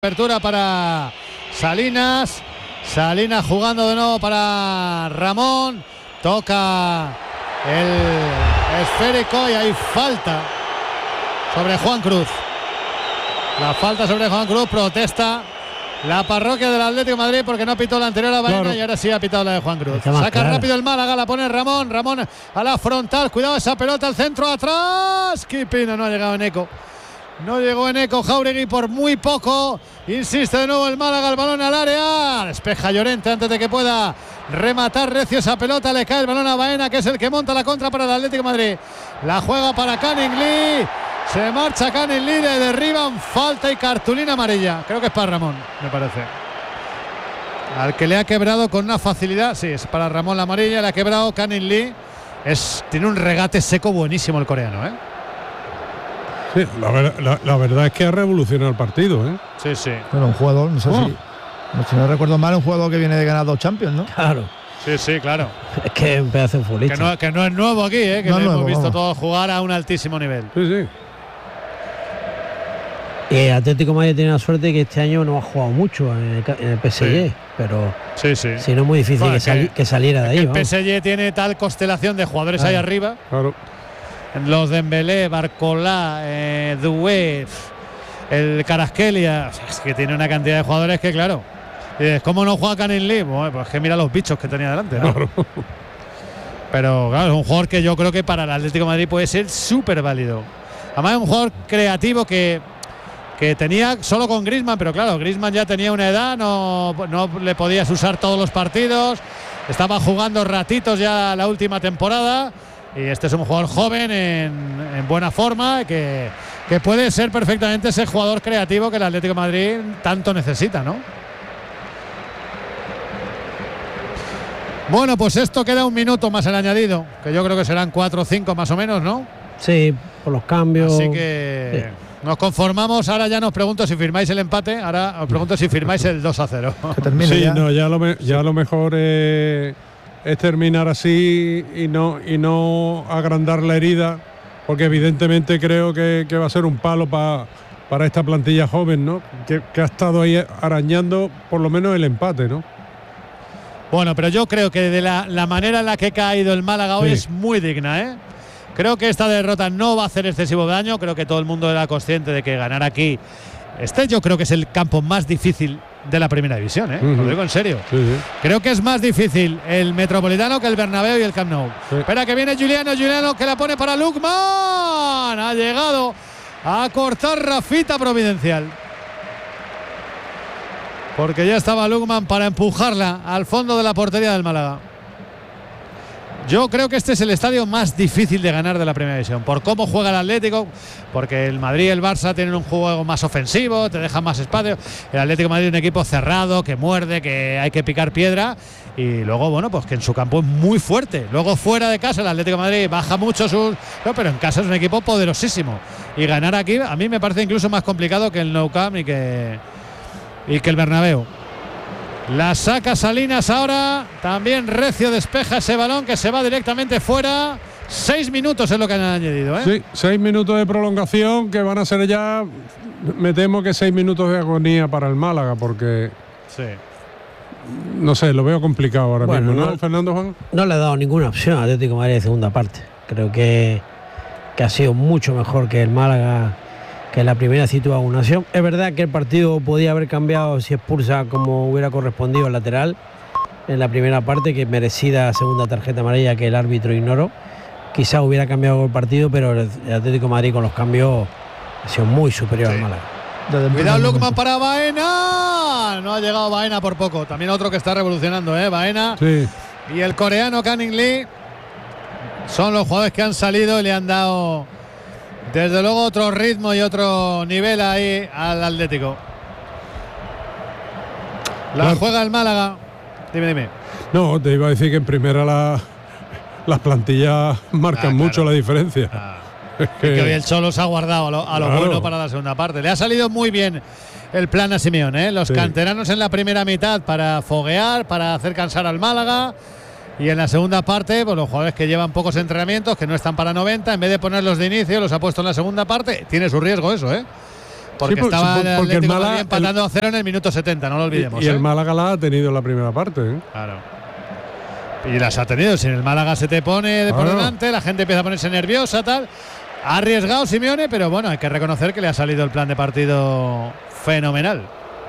Apertura para Salinas. Salinas jugando de nuevo para Ramón. Toca el esférico y hay falta sobre Juan Cruz. La falta sobre Juan Cruz, protesta la parroquia del Atlético de Madrid porque no pitó la anterior a Baena, claro. Y ahora sí ha pitado la de Juan Cruz. Saca rápido el Málaga, la pone Ramón. Ramón a la frontal, cuidado esa pelota, el centro atrás. Qué pena, no ha llegado Eneco. No llegó Eneco, Jáuregui por muy poco. Insiste de nuevo el Málaga, el balón al área. Despeja Llorente antes de que pueda rematar recio esa pelota. Le cae el balón a Baena, que es el que monta la contra para el Atlético de Madrid. La juega para Canning Lee. Se marcha Canning Lee, le derriban. Falta y cartulina amarilla. Creo que es para Ramón, me parece. Al que le ha quebrado con una facilidad. Sí, es para Ramón la amarilla. Le ha quebrado Canning Lee. Tiene un regate seco buenísimo el coreano, ¿eh? Sí, la verdad es que ha revolucionado el partido, ¿eh? Sí, sí. Bueno, un jugador, no sé si no recuerdo mal, un jugador que viene de ganar 2 Champions, ¿no? Claro. Sí, sí, claro. Es que es un pedazo de futbolista. Que no es nuevo aquí, ¿eh? Que no lo hemos nuevo, visto todos jugar a un altísimo nivel. Sí, sí. Y el Atlético de Madrid tiene la suerte que este año no ha jugado mucho en el PSG, sí. Pero sí. Si no es muy difícil bueno, que saliera de ahí. El PSG tiene tal constelación de jugadores ahí arriba. Claro. Los Dembélé, Barcola, Doué, el Kvaratskhelia, es que tiene una cantidad de jugadores que, claro, ¿cómo no juega Canning Lee? Bueno, pues que mira los bichos que tenía delante, ¿no? Claro. Pero claro, es un jugador que yo creo que para el Atlético de Madrid puede ser súper válido. Además es un jugador creativo que tenía solo con Griezmann, pero claro, Griezmann ya tenía una edad, no le podías usar todos los partidos, estaba jugando ratitos ya la última temporada. Y este es un jugador joven en buena forma que puede ser perfectamente ese jugador creativo que el Atlético de Madrid tanto necesita, ¿no? Bueno, pues esto queda un minuto más el añadido, que yo creo que serán 4 o 5 más o menos, ¿no? Sí, por los cambios. Así que sí. Nos conformamos. Ahora ya nos pregunto si firmáis el empate. Ahora os pregunto si firmáis el 2-0. Sí, ya. No, ya lo mejor es terminar así y no agrandar la herida, porque evidentemente creo que va a ser un palo para esta plantilla joven, ¿no? Que ha estado ahí arañando por lo menos el empate, ¿no? Bueno, pero yo creo que de la manera en la que ha caído el Málaga hoy es muy digna, ¿eh? Creo que esta derrota no va a hacer excesivo daño. Creo que todo el mundo era consciente de que ganar aquí, yo creo que es el campo más difícil de la primera división, ¿eh? Lo digo en serio. Sí. Creo que es más difícil el Metropolitano que el Bernabéu y el Camp Nou. Sí. Espera que viene Juliano que la pone para Lukman. Ha llegado a cortar Rafita Providencial. Porque ya estaba Lukman para empujarla al fondo de la portería del Málaga. Yo creo que este es el estadio más difícil de ganar de la primera división, por cómo juega el Atlético, porque el Madrid y el Barça tienen un juego más ofensivo, te dejan más espacio. El Atlético de Madrid es un equipo cerrado, que muerde, que hay que picar piedra, y luego, bueno, pues que en su campo es muy fuerte. Luego fuera de casa el Atlético de Madrid baja mucho pero en casa es un equipo poderosísimo. Y ganar aquí a mí me parece incluso más complicado que el Nou Camp y que el Bernabéu. La saca Salinas ahora, también recio despeja ese balón que se va directamente fuera. 6 minutos es lo que han añadido, ¿eh? Sí, 6 minutos de prolongación que van a ser ya, me temo que 6 minutos de agonía para el Málaga, porque sí. No sé, lo veo complicado ahora mismo, ¿no, Fernando Juan? No le ha dado ninguna opción a Atlético de Madrid de segunda parte. Creo que ha sido mucho mejor que el Málaga, que en la primera situación. Es verdad que el partido podía haber cambiado si expulsa como hubiera correspondido al lateral en la primera parte, que merecida segunda tarjeta amarilla que el árbitro ignoró. Quizá hubiera cambiado el partido, pero el Atlético de Madrid con los cambios ha sido muy superior al Málaga. Cuidado Lukman para Baena. No ha llegado Baena por poco. También otro que está revolucionando, Baena. Sí. Y el coreano Canning Lee son los jugadores que han salido y le han dado desde luego otro ritmo y otro nivel ahí al Atlético. La juega el Málaga. Dime. No, te iba a decir que en primera las plantillas marcan mucho la diferencia. Que hoy el Cholo se ha guardado a lo bueno para la segunda parte. Le ha salido muy bien el plan a Simeone, Los canteranos en la primera mitad para foguear, para hacer cansar al Málaga. Y en la segunda parte, pues los jugadores que llevan pocos entrenamientos, que no están para 90, en vez de ponerlos de inicio, los ha puesto en la segunda parte. Tiene su riesgo eso, Porque Sí, estaba el porque Atlético el Málaga, empatando a 0 en el minuto 70, no lo olvidemos. Y el Málaga la ha tenido en la primera parte. Claro. Y las ha tenido. Si el Málaga se te pone por delante, la gente empieza a ponerse nerviosa, tal. Ha arriesgado Simeone, pero bueno, hay que reconocer que le ha salido el plan de partido fenomenal.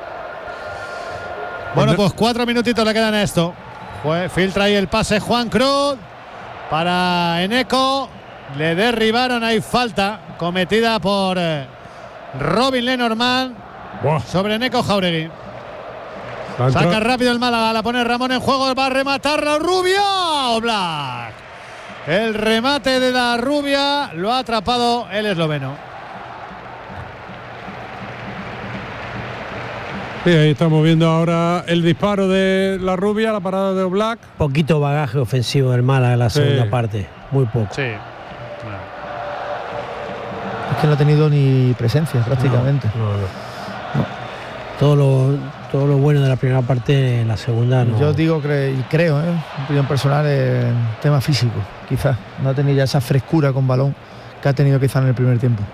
Bueno, pues 4 minutitos le quedan a esto. Filtra ahí el pase Juan Cruz para Eneco. Le derribaron, hay falta cometida por Robin Lenormand sobre Eneco Jauregui. Saca rápido el Málaga, la pone Ramón en juego, va a rematar la Rubia. Oblak. El remate de la Rubia lo ha atrapado el esloveno. Sí, ahí estamos viendo ahora el disparo de la Rubia, la parada de Oblak. Poquito bagaje ofensivo del Málaga en la segunda parte, muy poco. Sí. Es que no ha tenido ni presencia prácticamente. Todo lo bueno de la primera parte en la segunda no. Yo digo y creo, opinión personal, el tema físico, quizás. No ha tenido ya esa frescura con balón que ha tenido quizás en el primer tiempo.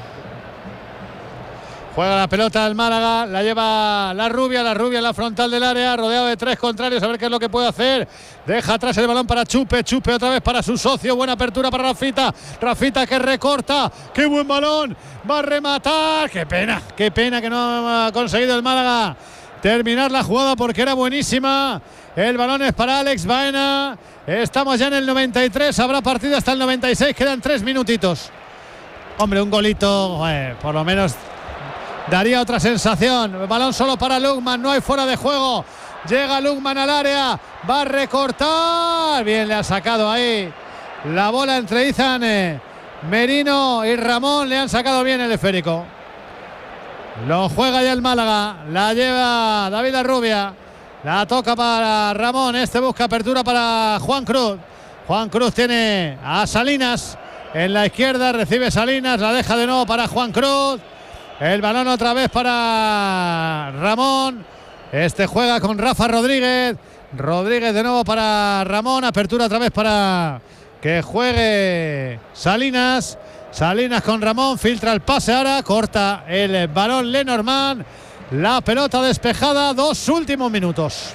Juega la pelota el Málaga, la lleva la Rubia en la frontal del área, rodeado de 3 contrarios, a ver qué es lo que puede hacer. Deja atrás el balón para Chupe otra vez para su socio, buena apertura para Rafita que recorta, qué buen balón, va a rematar, qué pena que no ha conseguido el Málaga terminar la jugada porque era buenísima. El balón es para Alex Baena, estamos ya en el 93, habrá partido hasta el 96, quedan 3 minutitos. Hombre, un golito, por lo menos daría otra sensación. El balón solo para Lukman, no hay fuera de juego. Llega Lukman al área, va a recortar. Bien, le ha sacado ahí la bola entre Izan Merino y Ramón. Le han sacado bien el esférico. Lo juega ya el Málaga, la lleva David Arrubia. La toca para Ramón, busca apertura para Juan Cruz. Juan Cruz tiene a Salinas en la izquierda, recibe Salinas, la deja de nuevo para Juan Cruz. El balón otra vez para Ramón. Juega con Rafa Rodríguez. Rodríguez de nuevo para Ramón. Apertura otra vez para que juegue Salinas. Salinas con Ramón. Filtra el pase ahora. Corta el balón Lenormand. La pelota despejada. 2 últimos minutos.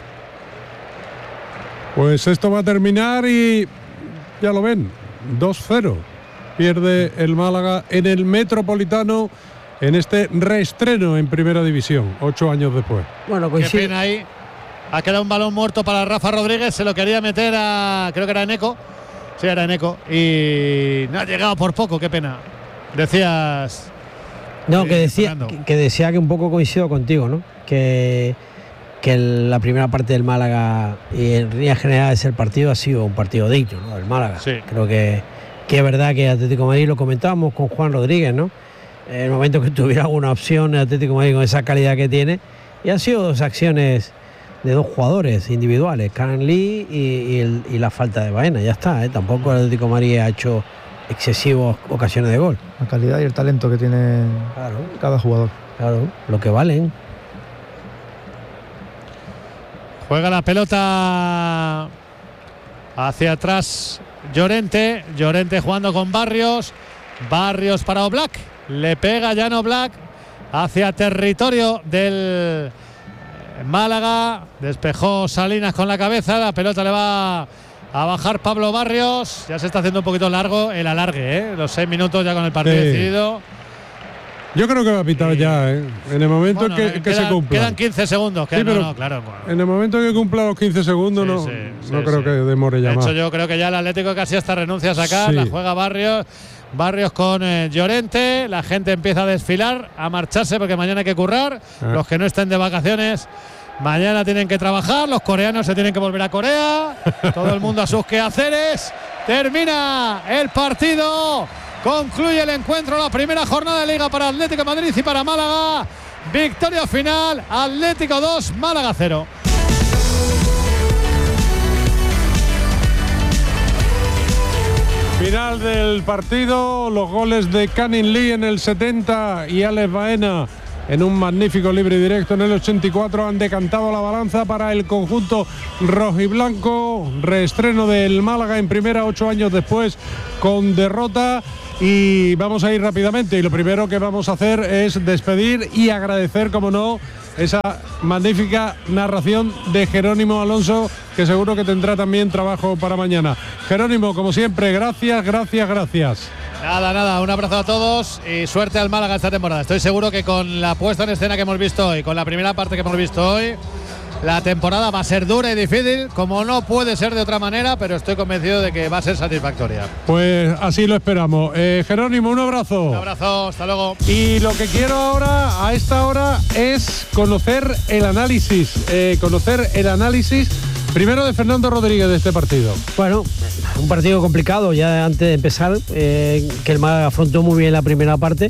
Pues esto va a terminar y ya lo ven. 2-0. Pierde el Málaga en el Metropolitano en este reestreno en Primera División, 8 años después. Bueno, qué pena ahí. Ha quedado un balón muerto para Rafa Rodríguez. Se lo quería meter creo que era Eneco. Sí, era Eneco. Y no ha llegado por poco, qué pena. Decías. No, que decía que un poco coincido contigo, ¿no? Que la primera parte del Málaga y en líneas generales el partido ha sido un partido digno, ¿no? Del Málaga. Sí. Creo que es verdad que Atlético de Madrid, lo comentábamos con Juan Rodríguez, ¿no? En el momento que tuviera alguna opción el Atlético de Madrid con esa calidad que tiene, y han sido 2 acciones de 2 jugadores individuales, Karen Lee y la falta de Baena, ya está, tampoco el Atlético de Madrid ha hecho excesivas ocasiones de gol. La calidad y el talento que tiene cada jugador. Claro, lo que valen. Juega la pelota hacia atrás Llorente jugando con Barrios para Oblak. Le pega Jan Oblak hacia territorio del Málaga. Despejó Salinas con la cabeza. La pelota le va a bajar Pablo Barrios. Ya se está haciendo un poquito largo el alargue, Los 6 minutos ya con el partido decidido. Yo creo que va a pitar ya, En el momento que se cumpla. Quedan 15 segundos. Claro. En el momento que cumpla los 15 segundos no creo que demore ya más. De hecho, yo creo que ya el Atlético casi hasta renuncia a sacar. La juega Barrios con Llorente. La gente empieza a desfilar, a marcharse porque mañana hay que currar. Los que no estén de vacaciones mañana tienen que trabajar. Los coreanos se tienen que volver a Corea. Todo el mundo a sus quehaceres. Termina el partido. Concluye el encuentro, la primera jornada de Liga para Atlético de Madrid y para Málaga. Victoria final, Atlético 2, Málaga 0. Final del partido, los goles de Canin Lee en el 70 y Alex Baena en un magnífico libre directo en el 84 han decantado la balanza para el conjunto rojiblanco. Reestreno del Málaga en primera 8 años después con derrota. y vamos a ir rápidamente. Y lo primero que vamos a hacer es despedir y agradecer, como no, esa magnífica narración de Jerónimo Alonso, que seguro que tendrá también trabajo para mañana. Jerónimo, como siempre, gracias. Nada, un abrazo a todos y suerte al Málaga esta temporada. Estoy seguro que con la puesta en escena que hemos visto hoy, con la primera parte que hemos visto hoy, la temporada va a ser dura y difícil, como no puede ser de otra manera, pero estoy convencido de que va a ser satisfactoria. Pues así lo esperamos. Jerónimo, un abrazo. Un abrazo, hasta luego. Y lo que quiero ahora, a esta hora, es conocer el análisis. Primero de Fernando Rodríguez de este partido. Bueno, un partido complicado ya antes de empezar, que el Málaga afrontó muy bien la primera parte.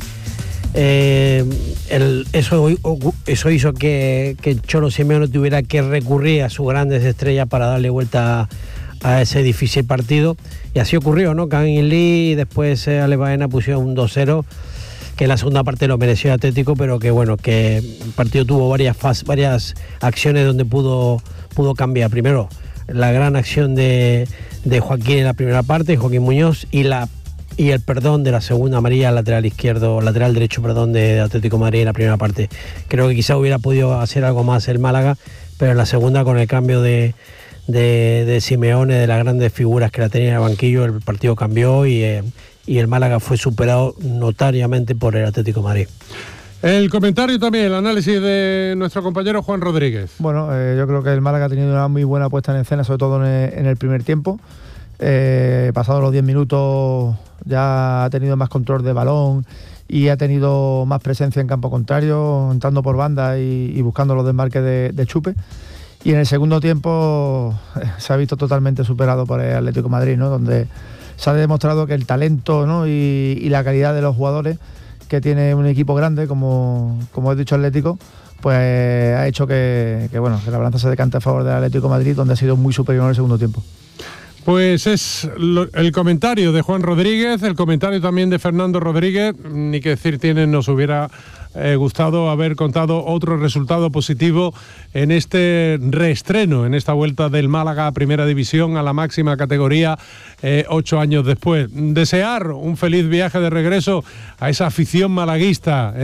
Eso hizo que Cholo Simeone tuviera que recurrir a sus grandes estrellas para darle vuelta a ese difícil partido. Y así ocurrió, ¿no? Kangin Lee y después Ale Baena pusieron un 2-0, que en la segunda parte lo mereció el Atlético, pero que bueno, que el partido tuvo varias acciones donde pudo cambiar. Primero, la gran acción de Joaquín en la primera parte, Joaquín Muñoz, y el perdón de la segunda amarilla al lateral derecho de Atlético de Madrid en la primera parte. Creo que quizá hubiera podido hacer algo más el Málaga, pero en la segunda, con el cambio de Simeone, de las grandes figuras que la tenía en el banquillo, el partido cambió y el Málaga fue superado notariamente por el Atlético de Madrid. El comentario también, el análisis de nuestro compañero Juan Rodríguez. Bueno, yo creo que el Málaga ha tenido una muy buena puesta en escena, sobre todo en el primer tiempo. Pasados los 10 minutos ya ha tenido más control de balón y ha tenido más presencia en campo contrario, entrando por banda y buscando los desmarques de Chupe. Y en el segundo tiempo se ha visto totalmente superado por el Atlético de Madrid, ¿no? Donde se ha demostrado que el talento, ¿no? y la calidad de los jugadores, que tiene un equipo grande, como he dicho, Atlético, pues ha hecho que la balanza se decante a favor del Atlético de Madrid, donde ha sido muy superior en el segundo tiempo. Pues es el comentario de Juan Rodríguez, el comentario también de Fernando Rodríguez. Ni que decir tiene, nos hubiera gustado haber contado otro resultado positivo en este reestreno, en esta vuelta del Málaga a Primera División, a la máxima categoría, 8 años después. Desear un feliz viaje de regreso a esa afición malaguista,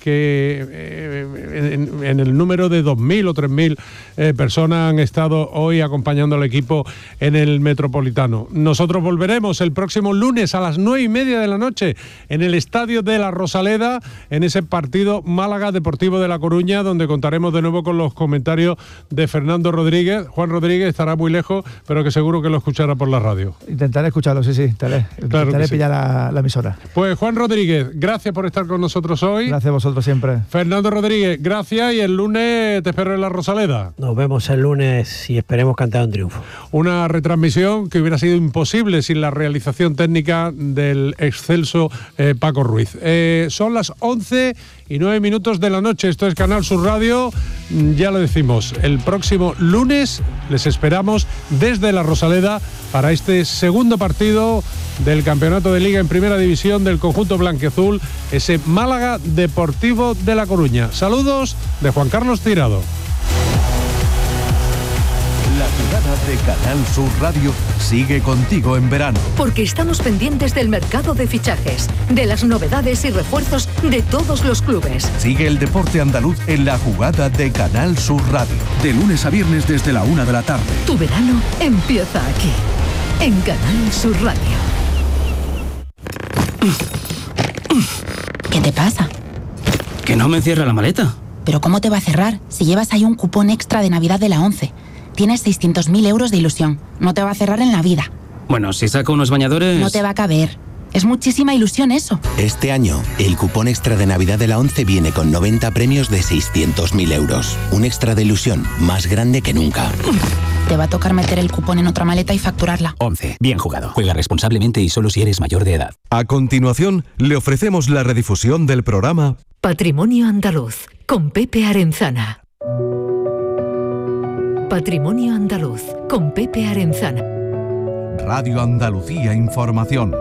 que en el número de 2.000 o 3.000 personas han estado hoy acompañando al equipo en el Metropolitano. Nosotros volveremos el próximo lunes a las 9:30 de la noche en el Estadio de la Rosaleda, en ese partido Málaga Deportivo de La Coruña, donde contaremos de nuevo con los comentarios de Fernando Rodríguez. Juan Rodríguez estará muy lejos, pero que seguro que lo escuchará por la radio. Intentaré escucharlo, sí, intentaré pillar la emisora. Pues Juan Rodríguez, gracias por estar con nosotros hoy. Gracias a vosotros siempre. Fernando Rodríguez, gracias, y el lunes te espero en la Rosaleda. Nos vemos el lunes y esperemos cantar un triunfo. Una retransmisión que hubiera sido imposible sin la realización técnica del excelso Paco Ruiz. Son las 11:09 de la noche. Esto es Canal Sur Radio. Ya lo decimos, el próximo lunes les esperamos desde la Rosaleda para este segundo partido del Campeonato de Liga en Primera División del conjunto blanquiazul, ese Málaga Deportivo de La Coruña. Saludos de Juan Carlos Tirado. La jugada de Canal Sur Radio sigue contigo en verano. Porque estamos pendientes del mercado de fichajes, de las novedades y refuerzos de todos los clubes. Sigue el deporte andaluz en la jugada de Canal Sur Radio. De lunes a viernes desde la 1 de la tarde. Tu verano empieza aquí, en Canal Sur Radio. ¿Qué te pasa? Que no me cierra la maleta. ¿Pero cómo te va a cerrar si llevas ahí un cupón extra de Navidad de la 11? Tienes 600.000 euros de ilusión. No te va a cerrar en la vida. Bueno, si saco unos bañadores... No te va a caber. Es muchísima ilusión eso. Este año, el cupón extra de Navidad de la 11 viene con 90 premios de 600.000 euros. Un extra de ilusión más grande que nunca. Te va a tocar meter el cupón en otra maleta y facturarla. 11. Bien jugado. Juega responsablemente y solo si eres mayor de edad. A continuación, le ofrecemos la redifusión del programa Patrimonio Andaluz, con Pepe Arenzana. Patrimonio Andaluz, con Pepe Arenzana. Radio Andalucía Información.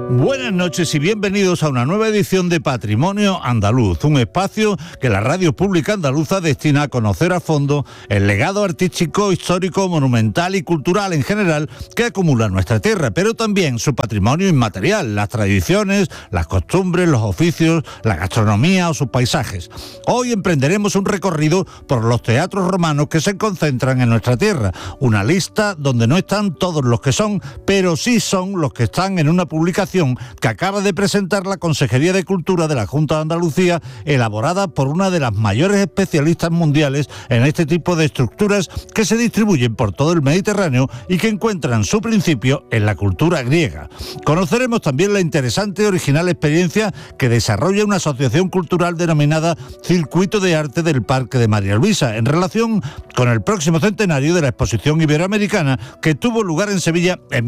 Buenas noches y bienvenidos a una nueva edición de Patrimonio Andaluz, un espacio que la Radio Pública Andaluza destina a conocer a fondo el legado artístico, histórico, monumental y cultural en general que acumula nuestra tierra, pero también su patrimonio inmaterial, las tradiciones, las costumbres, los oficios, la gastronomía o sus paisajes. Hoy emprenderemos un recorrido por los teatros romanos que se concentran en nuestra tierra, una lista donde no están todos los que son, pero sí son los que están en una publicación que acaba de presentar la Consejería de Cultura de la Junta de Andalucía, elaborada por una de las mayores especialistas mundiales en este tipo de estructuras que se distribuyen por todo el Mediterráneo y que encuentran su principio en la cultura griega. Conoceremos también la interesante y original experiencia que desarrolla una asociación cultural denominada Circuito de Arte del Parque de María Luisa, en relación con el próximo centenario de la Exposición Iberoamericana que tuvo lugar en Sevilla en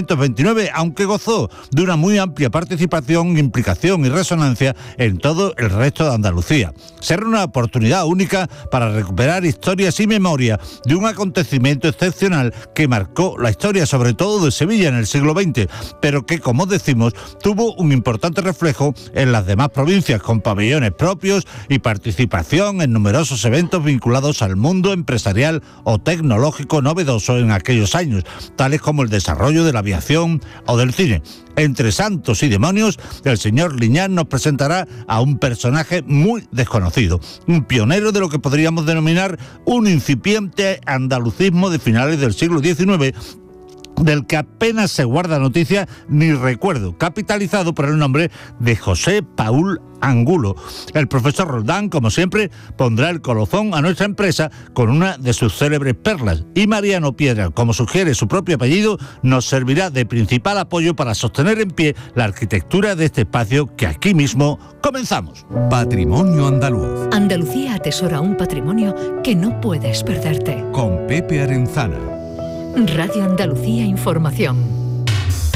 1929, aunque gozó de una muy amplia participación, implicación y resonancia en todo el resto de Andalucía. Será una oportunidad única para recuperar historias y memoria de un acontecimiento excepcional que marcó la historia, sobre todo de Sevilla en el siglo XX, pero que, como decimos, tuvo un importante reflejo en las demás provincias, con pabellones propios y participación en numerosos eventos vinculados al mundo empresarial o tecnológico novedoso en aquellos años, tales como el desarrollo de la aviación o del cine. Entre santos y demonios, el señor Liñán nos presentará a un personaje muy desconocido, un pionero de lo que podríamos denominar un incipiente andalucismo de finales del siglo XIX, del que apenas se guarda noticia ni recuerdo, capitalizado por el nombre de José Paul Angulo. El profesor Roldán, como siempre, pondrá el colofón a nuestra empresa con una de sus célebres perlas, y Mariano Piedra, como sugiere su propio apellido, nos servirá de principal apoyo para sostener en pie la arquitectura de este espacio que aquí mismo comenzamos. Patrimonio Andaluz. Andalucía atesora un patrimonio que no puedes perderte. Con Pepe Arenzana. Radio Andalucía Información.